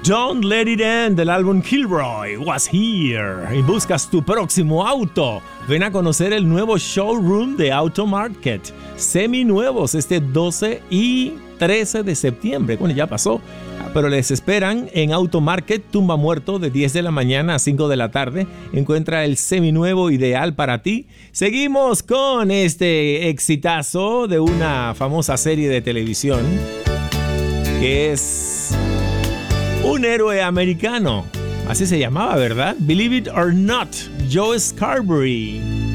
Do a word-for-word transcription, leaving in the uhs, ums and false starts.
Don't Let It End del álbum Kilroy Was Here. Y buscas tu próximo auto. Ven a conocer el nuevo showroom de Auto Market. Seminuevos este doce y trece de septiembre. Bueno, ya pasó. Pero les esperan en Auto Market Tumba Muerto de diez de la mañana a cinco de la tarde. Encuentra el seminuevo ideal para ti. Seguimos con este exitazo de una famosa serie de televisión que es Un héroe americano. Así se llamaba, ¿verdad? Believe it or not, Joe Scarborough.